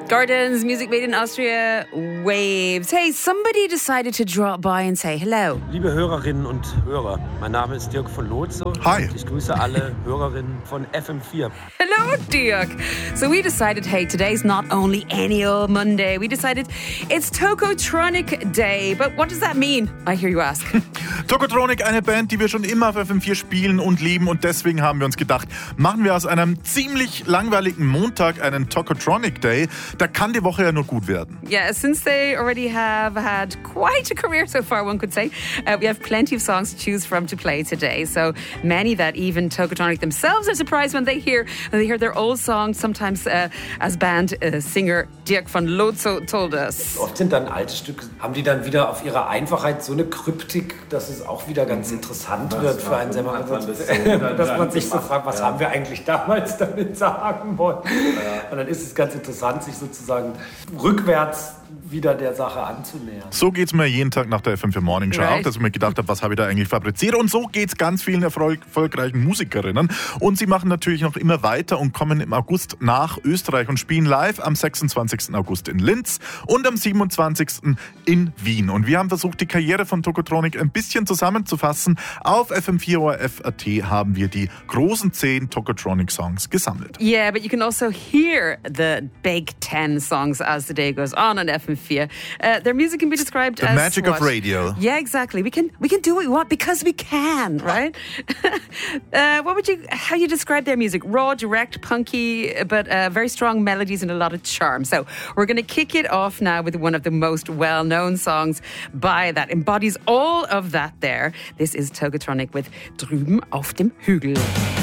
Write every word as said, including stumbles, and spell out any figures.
Gardens, Music Made in Austria, Waves. Hey, somebody decided to drop by and say hello. Liebe Hörerinnen und Hörer, mein Name ist Dirk von Lotze. Hi. Ich grüße alle Hörerinnen von F M vier. Hello, Dirk. So we decided, hey, today's not only any old Monday. We decided it's Tokotronic Day. But what does that mean? I hear you ask. Tokotronic, eine Band, die wir schon immer auf F M vier spielen und lieben. Und deswegen haben wir uns gedacht, machen wir aus einem ziemlich langweiligen Montag einen Tokotronic Day. Da kann die Woche ja nur gut werden. Yeah, since they already have had quite a career so far, one could say, uh, we have plenty of songs to choose from to play today. So many that even Tokotronic themselves are surprised when they hear when they hear their old songs. Sometimes, uh, as band uh, singer Dirk von Lotzo told us. Oft sind dann alte Stücke, haben die dann wieder auf ihre Einfachheit so eine Kryptik, dass es auch wieder ganz interessant das wird für einen selber. Dass man sich so fragt, was ja. haben wir eigentlich damals damit sagen wollen? Ja. Und dann ist es ganz interessant, sich sozusagen rückwärts wieder der Sache anzunähern. So geht es mir jeden Tag nach der F M vier Morning Show right. auch, dass ich mir gedacht habe, was habe ich da eigentlich fabriziert? Und so geht es ganz vielen erfolg- erfolgreichen Musikerinnen. Und sie machen natürlich noch immer weiter und kommen im August nach Österreich und spielen live am sechsundzwanzigsten August in Linz und am siebenundzwanzigsten in Wien. Und wir haben versucht, die Karriere von Tokotronic ein bisschen zusammenzufassen. Auf F M vier O R F Punkt A T haben wir die großen zehn Tokotronic-Songs gesammelt. Yeah, but you can also hear the Big Ten songs as the day goes on on F M four. Uh, their music can be described the as... The magic what? of radio. Yeah, exactly. We can we can do what we want because we can, right? uh, what would you... How you describe their music? Raw, direct, punky, but uh, very strong melodies and a lot of charm. So we're going to kick it off now with one of the most well-known songs by that embodies all of that there. This is Tokotronic with Drüben auf dem Hügel.